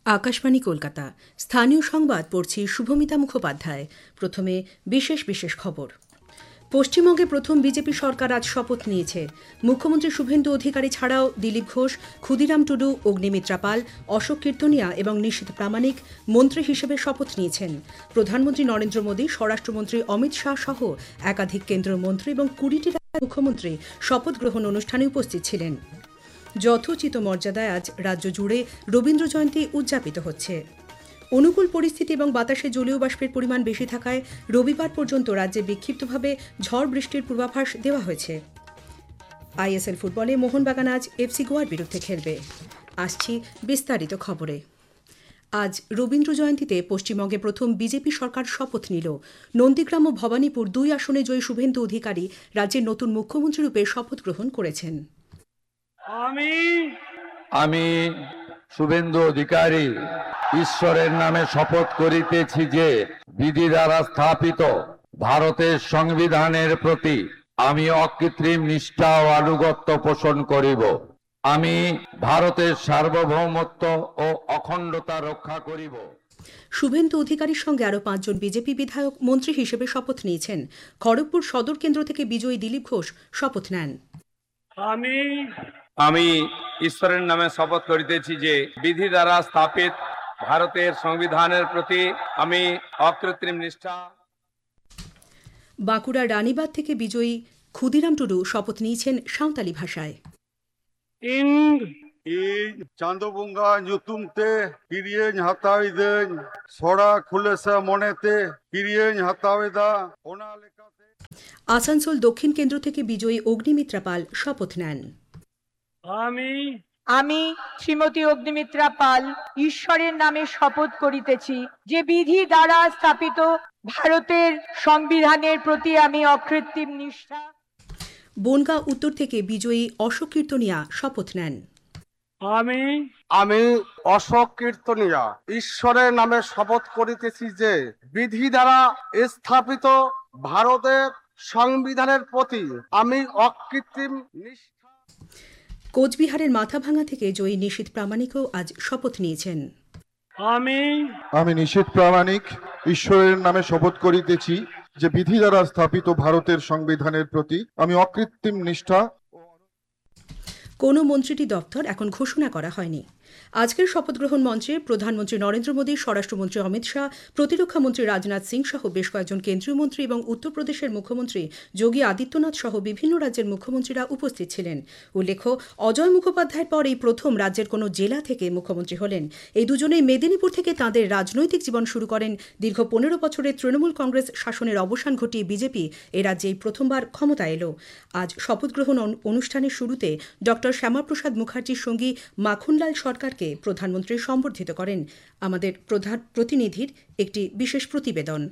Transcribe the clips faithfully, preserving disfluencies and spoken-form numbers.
আকাশবাণী কলকাতা। স্থানীয় সংবাদ পড়ছি শুভমিতা মুখোপাধ্যায়। প্রথমে বিশেষ বিশেষ খবর। পশ্চিমবঙ্গে প্রথম বিজেপি সরকার আজ শপথ নিয়েছে। মুখ্যমন্ত্রী শুভেন্দু অধিকারী ছাড়াও দিলীপ ঘোষ, ক্ষুদিরাম টুডু, অগ্নিমিত্রা পাল, অশোক কীর্তনিয়া এবং নিশীথ প্রামাণিক মন্ত্রী হিসেবে শপথ নিয়েছেন। প্রধানমন্ত্রী নরেন্দ্র মোদী, স্বরাষ্ট্রমন্ত্রী অমিত শাহ সহ একাধিক কেন্দ্রীয় মন্ত্রী এবং কুড়িটি রাজ্যের মুখ্যমন্ত্রী শপথ গ্রহণ অনুষ্ঠানে উপস্থিত ছিলেন। যথোচিত মর্যাদায় আজ রাজ্য জুড়ে রবীন্দ্র জয়ন্তী উদযাপিত হচ্ছে। অনুকূল পরিস্থিতি এবং বাতাসে জলীয় বাষ্পের পরিমাণ বেশি থাকায় রবিবার পর্যন্ত রাজ্যে বিক্ষিপ্তভাবে ঝড় বৃষ্টির পূর্বাভাস দেওয়া হয়েছে। আইএসএল ফুটবলে মোহনবাগান আজ এফসি গোয়ার বিরুদ্ধে খেলবে। আসছি বিস্তারিত খবরে। আজ রবীন্দ্র জয়ন্তীতে পশ্চিমবঙ্গে প্রথম বিজেপি সরকার শপথ নিল। নন্দীগ্রাম ও ভবানীপুর দুই আসনে জয়ী শুভেন্দু অধিকারী রাজ্যের নতুন মুখ্যমন্ত্রী রূপে শপথ গ্রহণ করেছেন। আমি আমি শুভেন্দু অধিকারী ঈশ্বরের নামে শপথ করিতেছি যে বিধি দ্বারা স্থাপিত ভারতের সংবিধানের প্রতি আমি অকৃত্রিম নিষ্ঠা ও আনুগত্য পোষণ করিব। আমি ভারতের সার্বভৌমত্ব ও অখণ্ডতা রক্ষা করিব। শুভেন্দু অধিকারীর সঙ্গে আরও পাঁচজন বিজেপি বিধায়ক মন্ত্রী হিসেবে শপথ নিয়েছেন। খড়গপুর সদর কেন্দ্র থেকে বিজয়ী দিলীপ ঘোষ শপথ নেন। আমি আমি ঈশ্বরের নামে শপথ করিতেছি যে বিধি দ্বারা স্থাপিত ভারতের সংবিধানের প্রতি আমি অকৃত্রিম নিষ্ঠা। বাঁকুড়া রানীবাঁধ থেকে বিজয়ী ক্ষুদিরাম টুডু শপথ নিয়েছেন সাঁওতালি ভাষায়। ইং ই চাঁদবুঙ্গা nyutumতে কিরিয়েন হাতাইদেন সড়া খুলেছে মনেতে কিরিয়েন হাতাওয়েদা ওনা লেখাতে। আসানসোল দক্ষিণ কেন্দ্র থেকে বিজয়ী অগ্নিমিত্রা পাল শপথ নেন। আমি আমি শ্রীমতী অগ্নিমিত্রা পাল ঈশ্বরের নামে শপথ করিতেছি যে বিধি দ্বারা স্থাপিত ভারতের সংবিধানের প্রতি আমি অকৃত্রিম নিষ্ঠা। বনগাঁ উত্তর থেকে বিজয়ী অশোক কীর্তনিয়া শপথ নেন। আমি আমি অশোক কীর্তনিয়া ঈশ্বরের নামে শপথ করিতেছি যে বিধি দ্বারা স্থাপিত ভারতের সংবিধানের প্রতি আমি অকৃত্রিম নিষ্ঠা। কোচবিহারের মাথাভাঙা থেকে জয়ী নিশীথ প্রামাণিকও আজ শপথ নিয়েছেন। আমি আমি নিশীথ প্রামাণিক ঈশ্বরের নামে শপথ করিতেছি যে বিধি দ্বারা স্থাপিত ভারতের সংবিধানের প্রতি আমি অকৃত্রিম নিষ্ঠা। কোনো মন্ত্রীটি দপ্তর এখন ঘোষণা করা হয়নি। আজকের শপথ গ্রহণ মঞ্চে প্রধানমন্ত্রী নরেন্দ্র মোদী, স্বরাষ্ট্রমন্ত্রী অমিত শাহ, প্রতিরক্ষামন্ত্রী রাজনাথ সিং সহ বেশ কয়েকজন কেন্দ্রীয় মন্ত্রী এবং উত্তরপ্রদেশের মুখ্যমন্ত্রী যোগী আদিত্যনাথ সহ বিভিন্ন রাজ্যের মুখ্যমন্ত্রীরা উপস্থিত ছিলেন। উল্লেখ্য, অজয় মুখোপাধ্যায়ের পর এই প্রথম রাজ্যের কোনো জেলা থেকে মুখ্যমন্ত্রী হলেন। এই দুজনেই মেদিনীপুর থেকে তাঁদের রাজনৈতিক জীবন শুরু করেন। দীর্ঘ পনেরো বছরের তৃণমূল কংগ্রেস শাসনের অবসান ঘটিয়ে বিজেপি এ রাজ্যেই প্রথমবার ক্ষমতায় এলো। আজ শপথ গ্রহণ অনুষ্ঠানের শুরুতে ডক্টর শ্যামাপ্রসাদ মুখার্জির সঙ্গী মাখনলাল সরকারকে প্রধানমন্ত্রী সম্বর্ধিত করেন। আমাদের প্রধান প্রতিনিধির একটি বিশেষ প্রতিবেদন।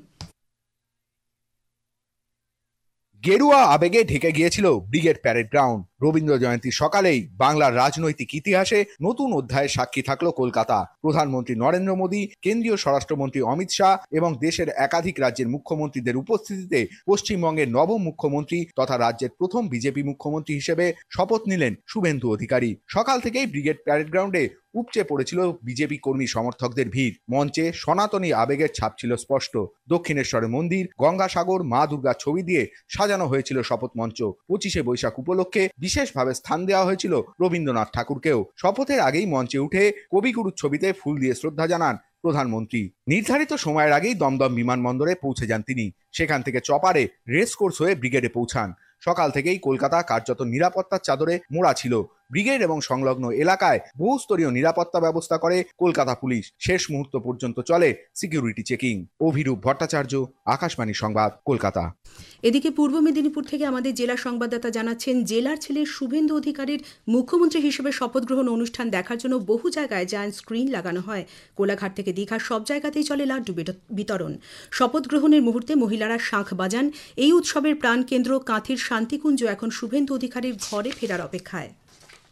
গেরুয়া আবেগে ঢেকে গিয়েছিল brigade parade ground. Rabindra Jayanti সকালেই বাংলার রাজনৈতিক ইতিহাসে নতুন অধ্যায়ের সাক্ষী থাকলো কলকাতা। প্রধানমন্ত্রী নরেন্দ্র মোদী, কেন্দ্রীয় স্বরাষ্ট্রমন্ত্রী অমিত শাহ এবং দেশের একাধিক রাজ্যের মুখ্যমন্ত্রীদের উপস্থিতিতে পশ্চিমবঙ্গের নবম মুখ্যমন্ত্রী তথা রাজ্যের প্রথম বিজেপি মুখ্যমন্ত্রী হিসেবে শপথ নিলেন শুভেন্দু অধিকারী। সকাল থেকেই ব্রিগেড প্যারেড গ্রাউন্ডে উপচে পড়েছিল বিজেপি কর্মী সমর্থকদের ভিড়। মঞ্চে সনাতনী আবেগের ছাপ ছিল স্পষ্ট। দক্ষিণেশ্বরের মন্দির, গঙ্গাসাগর, মা দুর্গার ছবি দিয়ে সাজানো হয়েছিল শপথ মঞ্চ। পঁচিশে বৈশাখ উপলক্ষে বিশেষভাবে স্থান দেওয়া হয়েছিল রবীন্দ্রনাথ ঠাকুরকেও। শপথের আগেই মঞ্চে উঠে কবিগুরুর ছবিতে ফুল দিয়ে শ্রদ্ধা জানান প্রধানমন্ত্রী। নির্ধারিত সময়ের আগেই দমদম বিমানবন্দরে পৌঁছে যান তিনি। সেখান থেকে চপারে রেসকোর্স হয়ে ব্রিগেডে পৌঁছান। সকাল থেকেই কলকাতা কার্যত নিরাপত্তার চাদরে মোড়া ছিল। ব্রিগেড এবং সংলগ্ন এলাকায় বহুস্তরীয় নিরাপত্তা ব্যবস্থা করে কলকাতা পুলিশ। শেষ মুহূর্ত পর্যন্ত চলে সিকিউরিটি চেকিং। অভিরূপ ভট্টাচার্য, আকাশবাণী সংবাদ, কলকাতা। এদিকে পূর্ব মেদিনীপুর থেকে আমাদের জেলা সংবাদদাতা জানাচ্ছেন, জেলার ছেলে শুভেন্দু অধিকারীর মুখ্যমন্ত্রী হিসেবে শপথ গ্রহণ অনুষ্ঠান দেখার জন্য বহু জায়গায় জায়ান্ট স্ক্রিন লাগানো হয়। কোলাঘাট থেকে দীঘা সব জায়গাতেই চলে লাড্ডু বিতরণ। শপথ গ্রহণের মুহূর্তে মহিলারা শাঁখ বাজান। এই উৎসবের প্রাণকেন্দ্র কাঁথির শান্তিকুঞ্জ এখন শুভেন্দু অধিকারীর ঘরে ফেরার অপেক্ষায়।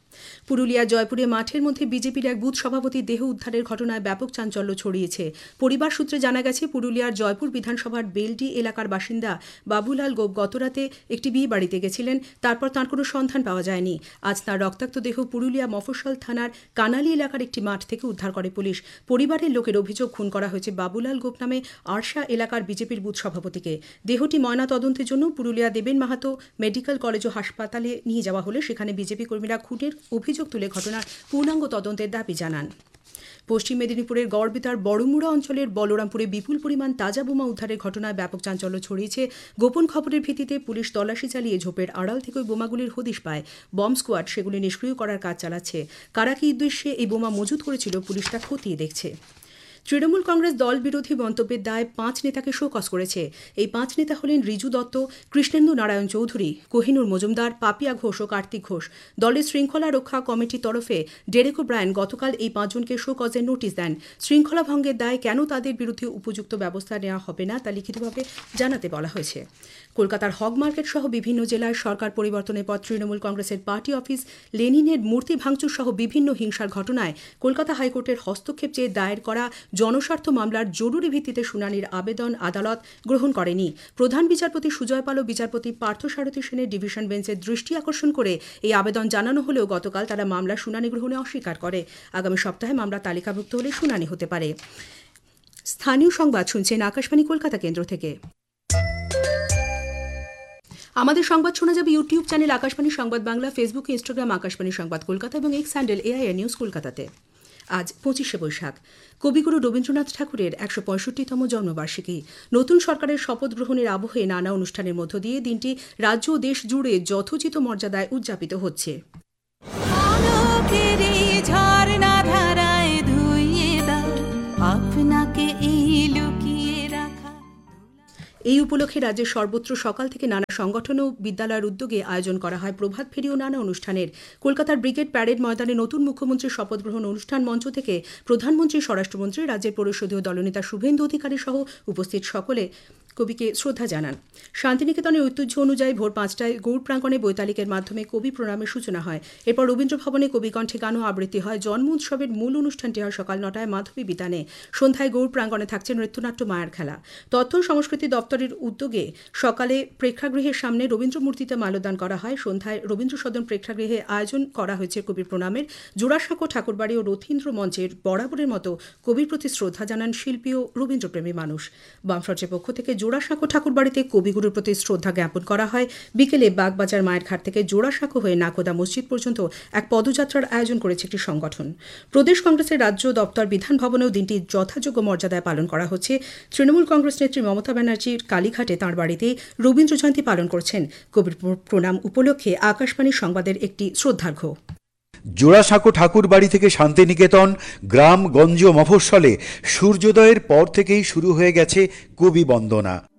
পুরুলিয়া জয়পুরে মাঠের মধ্যে বিজেপির এক বুথ সভাপতির দেহ উদ্ধারের ঘটনায় ব্যাপক চাঞ্চল্য ছড়িয়েছে। পরিবার সূত্রে জানা গেছে, পুরুলিয়ার জয়পুর বিধানসভার বেলডি এলাকার বাসিন্দা বাবুলাল গোপ গতরাতে একটি বিয়ে বাড়িতে গেছিলেন। তারপর তাঁর কোনো সন্ধান পাওয়া যায়নি। আজ তাঁর রক্তাক্ত দেহ পুরুলিয়া মফস্বল থানার কানালি এলাকার একটি মাঠ থেকে উদ্ধার করে পুলিশ। পরিবারের লোকের অভিযোগ, খুন করা হয়েছে বাবুলাল গোপ নামে আরশা এলাকার বিজেপির বুথ সভাপতিকে। দেহটি ময়না তদন্তের জন্য পুরুলিয়া দেবেন মাহাতো মেডিকেল কলেজ ও হাসপাতালে নিয়ে যাওয়া হলে সেখানে বিজেপি কর্মীরা খুনের অভিযোগ তুলে ঘটনার পূর্ণাঙ্গ তদন্তের দাবি জানান। পশ্চিম মেদিনীপুরের গড়বেতার বড়মুড়া অঞ্চলের বলরামপুরে বিপুল পরিমাণ তাজা বোমা উদ্ধারের ঘটনায় ব্যাপক চাঞ্চল্য ছড়িয়েছে। গোপন খবরের ভিত্তিতে পুলিশ তল্লাশি চালিয়ে ঝোপের আড়াল থেকে ওই বোমাগুলির হদিশ পায়। বম স্কোয়াড সেগুলি নিষ্ক্রিয় করার কাজ চালাচ্ছে। কারা কি উদ্দেশ্যে এই বোমা মজুত করেছিল, পুলিশ তা খতিয়ে দেখছে। তৃণমূল কংগ্রেস দল বিরোধী মন্তব্যের দায়ে পাঁচ নেতাকে শোকজ করেছে। এই পাঁচ নেতা হলেন রিজু দত্ত, কৃষ্ণেন্দু নারায়ণ চৌধুরী, কোহিনুর মজুমদার, পাপিয়া ঘোষ ও কার্তিক ঘোষ। দলের শৃঙ্খলা রক্ষা কমিটির তরফে ডেরেক ওব্রায়েন গতকাল এই পাঁচজনকে শোকজের নোটিশ দেন। শৃঙ্খলা ভঙ্গের দায়ে কেন তাদের বিরুদ্ধে উপযুক্ত ব্যবস্থা নেওয়া হবে না তা লিখিতভাবে জানাতে বলা হয়েছে। কলকাতার হগ মার্কেট সহ বিভিন্ন জেলায় সরকার পরিবর্তনের পর তৃণমূল কংগ্রেসের পার্টি অফিস, লেনিনের মূর্তি ভাঙচুর সহ বিভিন্ন হিংসার ঘটনায় কলকাতা হাইকোর্টের হস্তক্ষেপ চেয়ে দায়ের করা জনস্বার্থ মামলার জরুরি ভিত্তিতে শুনানির আবেদন আদালত গ্রহণ করেনি। প্রধান বিচারপতি সুজয় পাল ও বিচারপতি পার্থসারথী সেনের ডিভিশন বেঞ্চের দৃষ্টি আকর্ষণ করে এই আবেদন জানানো হলেও গতকাল তারা মামলার শুনানি গ্রহণে অস্বীকার করে। আগামী সপ্তাহে মামলা তালিকাভুক্ত হলে শুনানি হতে পারে। স্থানীয় সংবাদ শুনছেন আকাশবাণী কলকাতা কেন্দ্র থেকে। আমাদের সংবাদ শোনা যাবে ইউটিউব চ্যানেল আকাশবাণী সংবাদ বাংলা, ফেসবুক, ইনস্টাগ্রাম আকাশবাণী সংবাদ কলকাতা এবং এক্স হ্যান্ডেল এআইআর নিউজ কলকাতাতে। আজ পঁচিশে বৈশাখ, কবিগুরু রবীন্দ্রনাথ ঠাকুরের একশো পঁয়ষট্টিতম জন্মবার্ষিকী। নতুন সরকারের শপথ গ্রহণের আবহে নানা অনুষ্ঠানের মধ্য দিয়ে দিনটি রাজ্য ও দেশ জুড়ে যথোচিত মর্যাদায় উদযাপিত হচ্ছে। এই উপলক্ষে রাজ্যের সর্বত্র সকাল থেকে নানা সংগঠন ও বিদ্যালয়ের উদ্যোগে আয়োজন করা হয় প্রভাত ফেরি ও নানা অনুষ্ঠানের। কলকাতার ব্রিগেড প্যারেড ময়দানে নতুন মুখ্যমন্ত্রীর শপথ গ্রহণ অনুষ্ঠান মঞ্চ থেকে প্রধানমন্ত্রী, স্বরাষ্ট্রমন্ত্রী, রাজ্যের পরিষদীয় দলনেতা শুভেন্দু অধিকারী সহ উপস্থিত সকলে কবিকে শ্রদ্ধা জানান। শান্তিনিকেতনের ঐতিহ্য অনুযায়ী ভোর পাঁচটায় গৌড় প্রাঙ্গণে বৈতালিকের মাধ্যমে কবি প্রণামের সূচনা হয়। এরপর রবীন্দ্র ভবনে কবিকণ্ঠে গান ও আবৃত্তি হয়। জন্ম উৎসবের মূল অনুষ্ঠানটি হয় সকাল নটায় মাধবী বিতানে। সন্ধ্যায় গৌড় প্রাঙ্গণে থাকছে নৃত্যনাট্য মায়ের খেলা। তথ্য সংস্কৃতি দপ্তরের উদ্যোগে সকালে প্রেক্ষাগৃহের সামনে রবীন্দ্র মূর্তিতে মাল্যদান করা হয়। সন্ধ্যায় রবীন্দ্র সদন প্রেক্ষাগৃহে আয়োজন করা হয়েছে কবির প্রণামের। জোড়াসাঁকো ঠাকুরবাড়ি ও রথীন্দ্র মঞ্চের বরাবরের মতো কবির প্রতি শ্রদ্ধা জানান শিল্পী ও রবীন্দ্রপ্রেমী মানুষ। বামফ্রন্টের পক্ষ থেকে জোড়াসাঁকো ঠাকুরবাড়িতে কবিগুরুর প্রতি শ্রদ্ধা জ্ঞাপন করা হয়। বিকেলে বাগবাজার মায়ের ঘাট থেকে জোড়াসাঁকো হয়ে নাকোদা মসজিদ পর্যন্ত এক পদযাত্রার আয়োজন করেছে একটি সংগঠন। প্রদেশ কংগ্রেসের রাজ্য দপ্তর বিধান ভবনেও দিনটি যথাযোগ্য মর্যাদায় পালন করা হচ্ছে। তৃণমূল কংগ্রেস নেত্রী মমতা ব্যানার্জির কালীঘাটে তাঁর বাড়িতে রবীন্দ্র জয়ন্তী পালন করছেন। কবির প্রণাম উপলক্ষে আকাশবাণী সংবাদের একটি শ্রদ্ধার্ঘ্য। জোড়াসাঁকো ঠাকুর বাড়ি থেকে শান্তিনিকেতন, গ্রাম, গঞ্জ, মফস্বলে সূর্যোদয়ের পর থেকেই শুরু হয়ে গেছে কবি বন্দনা।